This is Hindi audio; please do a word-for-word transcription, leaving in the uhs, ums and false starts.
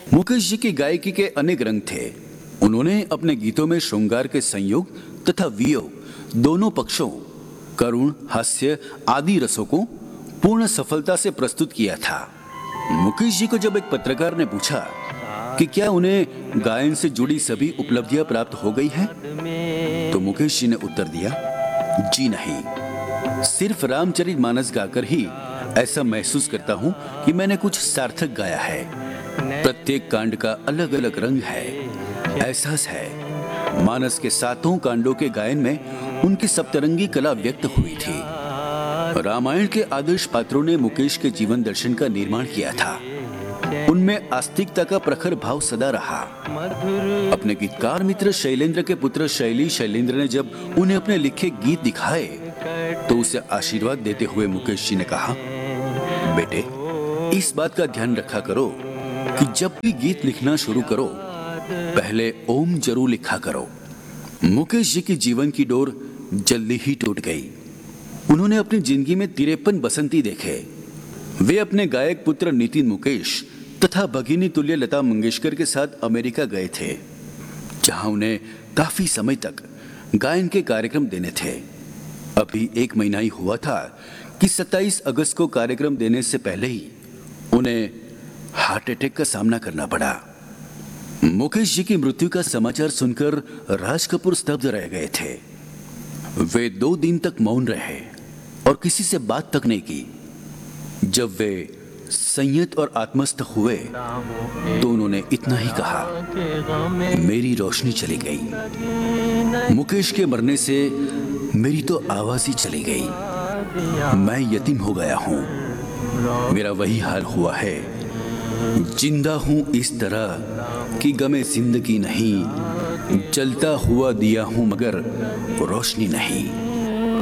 मुकेश जी की गायकी के अनेक रंग थे। उन्होंने अपने गीतों में श्रृंगार के संयोग तथा वियोग दोनों पक्षों, करुण, हास्य आदि रसों को पूर्ण सफलता से प्रस्तुत किया था। मुकेश जी को जब एक पत्रकार ने पूछा कि क्या उन्हें गायन से जुड़ी सभी उपलब्धियां प्राप्त हो गई हैं, तो मुकेश जी ने उत्तर दिया, जी नहीं, सिर्फ रामचरितमानस गाकर ही ऐसा महसूस करता हूं कि मैंने कुछ सार्थक गाया है। प्रत्येक कांड का अलग अलग रंग है, एहसास है। मानस के सातों कांडों के गायन में उनकी सप्तरंगी कला व्यक्त हुई थी। रामायण के आदर्श पात्रों ने मुकेश के जीवन दर्शन का निर्माण किया था। उनमें आस्तिकता का प्रखर भाव सदा रहा। अपने गीतकार मित्र शैलेंद्र के पुत्र शैली शैलेंद्र ने जब उन्हें अपने लिखे गीत दिखाए तो उसे आशीर्वाद देते हुए मुकेश जी ने कहा, बेटे, इस बात का ध्यान रखा करो कि जब भी गीत लिखना शुरू करो पहले ओम जरूर लिखा करो। मुकेश जी की जीवन की डोर जल्दी ही टूट गई। उन्होंने अपनी जिंदगी में तिरपन बसंती देखे। वे अपने गायक पुत्र नितिन मुकेश तथा भगिनी तुल्य लता मंगेशकर के साथ अमेरिका गए थे, जहां उन्हें काफी समय तक गायन के कार्यक्रम देने थे। अभी एक महीना ही हुआ था कि सत्ताईस अगस्त को कार्यक्रम देने से पहले ही उन्हें हार्ट अटैक का सामना करना पड़ा। मुकेश जी की मृत्यु का समाचार सुनकर राज कपूर स्तब्ध रह गए थे। वे दो दिन तक मौन रहे और किसी से बात तक नहीं की। जब वे संयत और आत्मस्थ हुए तो उन्होंने इतना ही कहा, मेरी रोशनी चली गई। मुकेश के मरने से मेरी तो आवाज ही चली गई। मैं यतीम हो गया हूं। मेरा वही हाल हुआ है। जिंदा हूं इस तरह कि गमे जिंदगी नहीं, जलता हुआ दिया हूं मगर रोशनी नहीं।